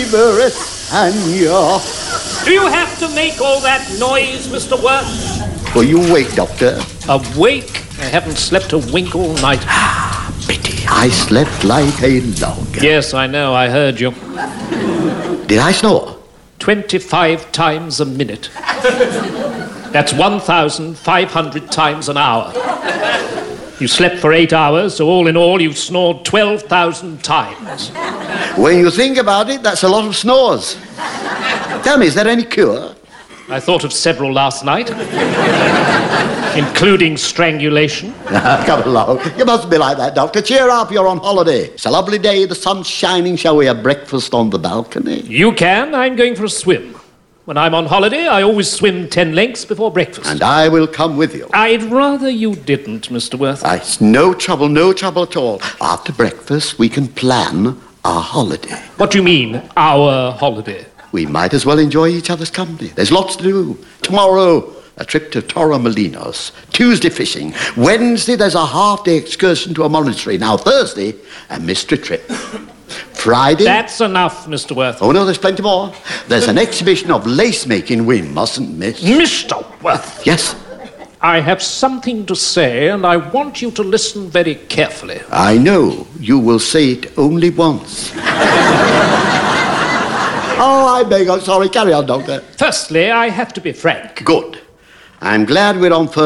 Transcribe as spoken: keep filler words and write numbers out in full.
Do you have to make all that noise, Mister Worth? Were you awake, Doctor? Awake? I haven't slept a wink all night. Ah, pity. I slept like a log. Yes, I know. I heard you. Did I snore? Twenty-five times a minute. That's one thousand five hundred times an hour. You slept for eight hours, so all in all, you've snored twelve thousand times. When you think about it, that's a lot of snores. Tell me, is there any cure? I thought of several last night, including strangulation. Come along. You must be like that, Doctor. Cheer up, you're on holiday. It's a lovely day, the sun's shining. Shall we have breakfast on the balcony? You can. I'm going for a swim. When I'm on holiday, I always swim ten lengths before breakfast. And I will come with you. I'd rather you didn't, Mister Worth. Uh, it's no trouble, no trouble at all. After breakfast, we can plan our holiday. What do you mean, our holiday? We might as well enjoy each other's company. There's lots to do. Tomorrow, a trip to Torremolinos. Tuesday, fishing. Wednesday, there's a half-day excursion to a monastery. Now, Thursday, a mystery trip. Friday... That's enough, Mister Worth. Oh, no, there's plenty more. There's an exhibition of lace-making we mustn't miss. Mister Worth! Yes? I have something to say, and I want you to listen very carefully. I know. You will say it only once. Oh, I beg, I'm sorry. Carry on, Doctor. Firstly, I have to be frank. Good. I'm glad we're on first.